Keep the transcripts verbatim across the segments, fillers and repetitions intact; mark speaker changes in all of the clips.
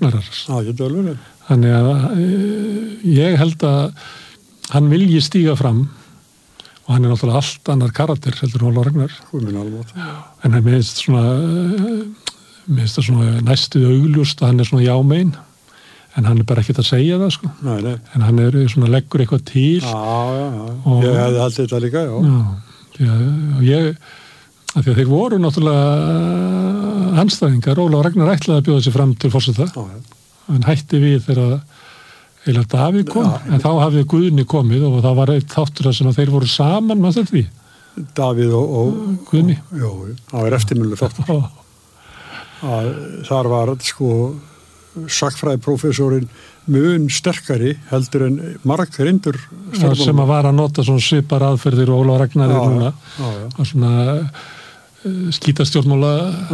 Speaker 1: Ragnarar.
Speaker 2: Já, ég dölur.
Speaker 1: Þannig að ég held að hann vilji stíga fram og hann er náttúrulega allt annar karakter heldur Ólafur Ragnar. En hann minnst svona minnst það svona næstuð augljóst að hann er svona jámein. En hann er bara ekkert að segja það, sko.
Speaker 2: Nei, nei.
Speaker 1: En hann er svona leggur eitthvað til.
Speaker 2: Já, já, já. Og, ég hefði haldið þetta líka, já.
Speaker 1: Já, og ég, af því að þeir voru náttúrulega andstæðingar. Ólafur Ragnar ætlaði að bjóða sig fram til forseta. Já, já. Hann hætti við þegar eiginlega Davíð kom, já, en þá hafði Guðni komið og það var eitt þáttur sem að þeir voru saman, maður þetta því.
Speaker 2: Davíð og, og
Speaker 1: Guðni.
Speaker 2: Jú, það var eftirmjölu þáttur. Þar var, sko, sakfræðiprófessorinn mun sterkari heldur en marg reyndur
Speaker 1: sem að var að nota svona svipar aðferðir og Ólafur Ragnar er núna og svona uh, skítastjórnmála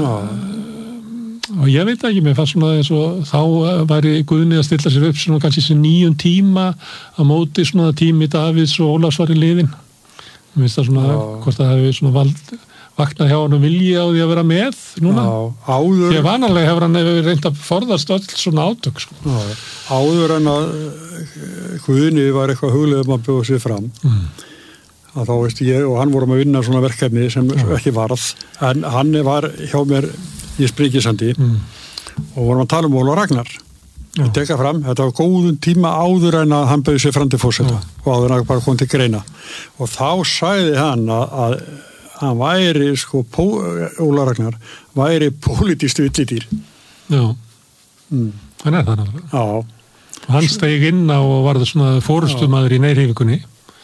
Speaker 1: og ég veit ekki, mér fannst svona eins og þá væri Guðni að stilla sér upp svona kannski sem nýjum tíma að móti svona tími Davíðs og Ólafs var í liðin mér finnst það svona, já. Hvort það hefði svona vald vaknað hjá hann og vilji á því að vera með núna. Já, áður... Því að vanalega hefur hann reynd að forðast öll svona átök, sko.
Speaker 2: Já, áður en að Guðni var eitthvað huglega að bjóða sig fram. Mm. Að þá veist ég og hann vorum að vinna svona verkefni sem Já. Ekki varð. En hann var hjá mér í Sprengisandi mm. og vorum að tala um Ólafur Ragnar. Ég teka fram, þetta var góðum tíma áður en að hann bauð sig fram til forseta og áður en að bara kom til greina. Og þá sagði hann að, að hann væri, sko, Ólafur Ragnar, væri pólitískt villidýr.
Speaker 1: Já,
Speaker 2: mm.
Speaker 1: hann er það náttúrulega.
Speaker 2: Já.
Speaker 1: Og hann steig inn á og varð svona forystumaður í Neyhreyfingunni,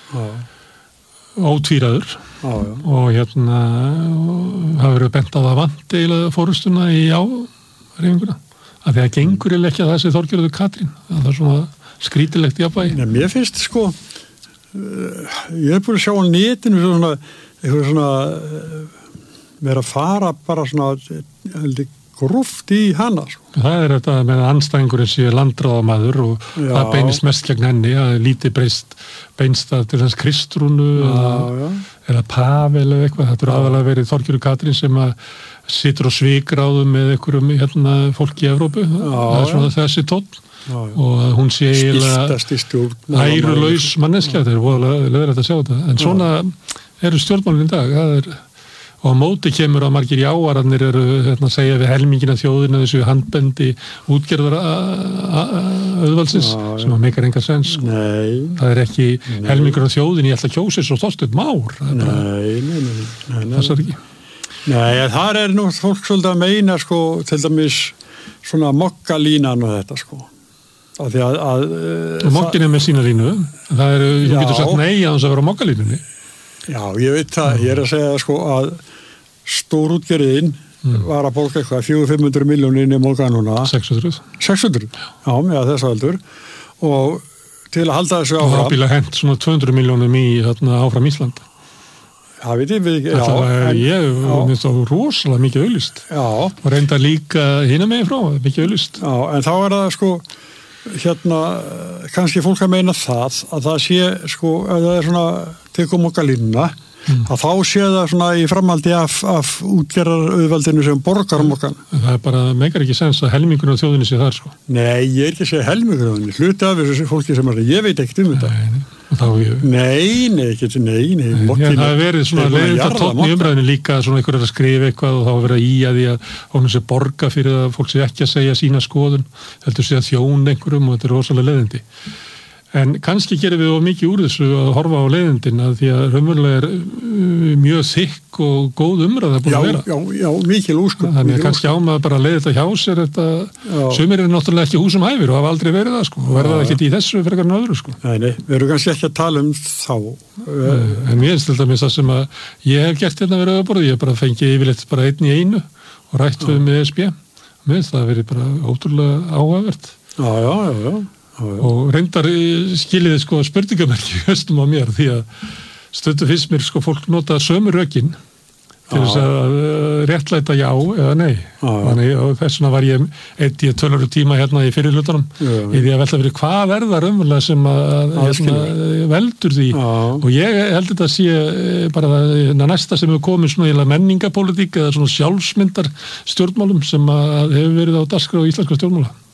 Speaker 1: ótvíraður,
Speaker 2: já, já.
Speaker 1: Og hérna hafa verið bent á það vant eiginlega forystuna í á-reyfinguna. Af því að gengur eða ekki að þessi Þorgerður Katrín, það er svona skrítilegt jafnvægi.
Speaker 2: Nei, mér finnst, sko, uh, ég er búin að sjá á netinu svona eitthvað svona verið að fara bara svona heldur grúft í hana sko.
Speaker 1: Það er þetta með andstæðingurinn sé landráðamaður og já. Það beinist mest gegn henni að lítið breyst beinst það til þess Kristrúnu eða, eða Pavel eða eitthvað þetta er aðalega verið Þorgerður Katrín sem að situr á svikráðum með einhverjum hérna, fólki í Evrópu já, það er svona já. Þessi tónn Já, já. Og hún sé eiginlega ærulaus manneskja, þetta er voðalega leðilegt að sjá þetta, en svona eru stjórnmálin í dag, það er og á móti kemur að margir jáararnir eru hérna, að segja við helmingina þjóðina þessu handbendi útgerðar auðvaldsins sem að meikar enga sens sko. Það er ekki nei. Helmingur af þjóðin ég ætla að kjósa svo Þorsteinn Már það er bara,
Speaker 2: nei, nei, nei, nei, nei.
Speaker 1: Það er ekki
Speaker 2: Nei, þar er nú fólk svolítið að meina sko, til dæmis svona mokkalínan og þetta sko að því að, að
Speaker 1: og mokkin er með sína línu það er, þú já. Getur sagt nei að hans að vera á mokkalínunni
Speaker 2: Já, ég veit það, ég er að segja sko að stórútgerðin mm. var að bólka eitthvað fjögur til fimm hundruð milljónir inn í mokkanuna
Speaker 1: sex hundruð
Speaker 2: sex hundruð, já, með þess aldur og til að halda þessu áfram
Speaker 1: og það bíla hent svona tvö hundruð milljónum í þarna áfram Ísland
Speaker 2: Það veit ég við ekki, já.
Speaker 1: En, ég finnst það rosalega mikið auðlist
Speaker 2: já.
Speaker 1: Og reynda líka hinna megin frá, mikið auðlist
Speaker 2: Já, en þá er það sko hérna, kannski fólk að meina það að það sé, sko, ef það er svona tekum okkar línuna mm. að þá sé það svona í framhaldi af, af útgerðarauðvaldinu sem borgar um okkar.
Speaker 1: Það er bara, meikar ekki sens að helmingur á þjóðinni sé þar, sko.
Speaker 2: Nei, ég er ekki að segja helmingur á þjóðinni, hluti af þessu fólki sem er, ég veit ekkert um þetta.
Speaker 1: Nei, þá ég...
Speaker 2: Nei, nei, ekki, nei, nei.
Speaker 1: nei ja, það hefur verið svona leiðinda tónn í umræðinu líka, svona einhver er að skrifa eitthvað og þá hefur verið að í að því að hún sé borga fyrir að fólk sé ekki að segja sína skoðun, heldur sé að þjón einhverjum og þetta er rosalega leiðindi. En kannski gerum við of mikið úr þessu að horfa á leiðindin að því að raunverulega er uh, mjög þykk og góð umræða búin
Speaker 2: já,
Speaker 1: að vera.
Speaker 2: Já, já, mikil úrskurð.
Speaker 1: Þannig að kannski ámaður bara að leiða þetta hjá sér þetta, sumir eru náttúrulega ekki húsum hæfir og hafa aldrei verið það sko, og verða það ekki í þessu frekar en öðru sko.
Speaker 2: Nei, nei, við erum kannski ekki að tala um þá.
Speaker 1: Nei, en mér finnst þetta með það sem að ég hef gert hérna verið öðaborð, ég hef bara fengið yfirleitt bara einn í einu og rætt við með E S B. Mér finnst það verið bara ótrúlega áhugavert.
Speaker 2: Já, já, já, já. Já, já.
Speaker 1: Og reyndar skiljiði sko spurningamerki höstum á mér því að stundu fyrst mér sko fólk nota sömu rökin til þess að réttlæta já eða nei já, já. Þannig, og þess vegna var ég eitt í tölur tíma hérna í fyrir hlutunum í því að velta fyrir hvað er það raunverulega sem að hérna, veldur því já. Og ég held þetta að sé bara það næsta sem hefur komið svona menningapólitík eða svona sjálfsmyndar stjórnmálum sem að hefur verið á dagskrá íslenska stjórnmála